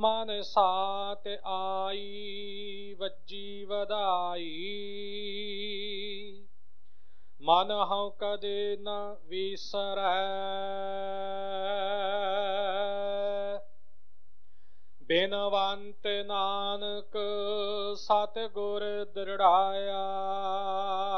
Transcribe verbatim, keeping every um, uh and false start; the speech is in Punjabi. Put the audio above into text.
ਮਨ ਸਾਤ ਆਈ ਵੱਜੀ ਵਧਾਈ। ਮਨ ਹਉ ਕਦੇ ਨ ਵਿਸਰੈ ਬਿਨਵੰਤ ਨਾਨਕ ਸਤਿਗੁਰ ਦ੍ਰਿੜਾਇਆ।